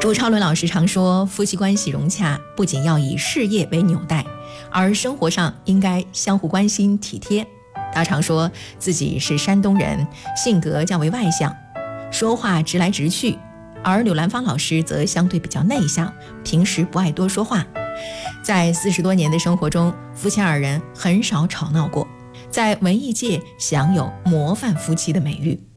陆超伦老师常说，夫妻关系融洽不仅要以事业为纽带，而生活上应该相互关心体贴。他常说自己是山东人，性格较为外向，说话直来直去，而柳兰芳老师则相对比较内向，平时不爱多说话。在40多年的生活中，夫妻二人很少吵闹过，在文艺界享有模范夫妻的美誉。